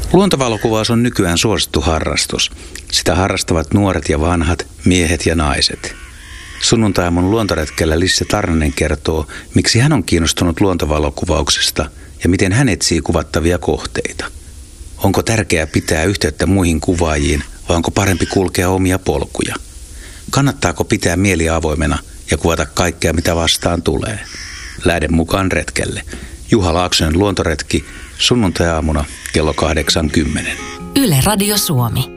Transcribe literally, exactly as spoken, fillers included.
Luontovalokuvaus on nykyään suosittu harrastus. Sitä harrastavat nuoret ja vanhat, miehet ja naiset. Sunnuntai-aamun luontoretkellä Lisse Tarnanen kertoo, miksi hän on kiinnostunut luontovalokuvauksesta ja miten hän etsii kuvattavia kohteita. Onko tärkeää pitää yhteyttä muihin kuvaajiin vai onko parempi kulkea omia polkuja? Kannattaako pitää mieli avoimena ja kuvata kaikkea, mitä vastaan tulee? Lähde mukaan retkelle. Juha Laaksonen luontoretki sunnuntai-aamuna kello kahdeksan kymmenen. Yle Radio Suomi.